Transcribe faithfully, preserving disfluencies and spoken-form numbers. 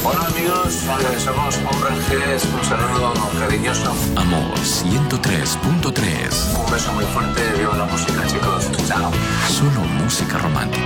Hola amigos, eh, somos Hombre G, un saludo cariñoso. Amor ciento tres punto tres. Un beso muy fuerte, viva la música chicos, chao. Solo música romántica.